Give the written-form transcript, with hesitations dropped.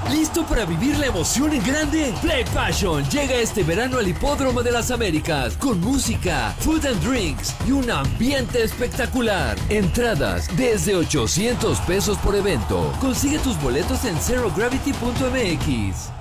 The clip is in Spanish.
¿Listo para vivir la emoción en grande? Play Passion llega este verano al Hipódromo de las Américas con música, food and drinks y un ambiente espectacular. Entradas desde 800 pesos por evento. Consigue tus boletos en zerogravity.mx.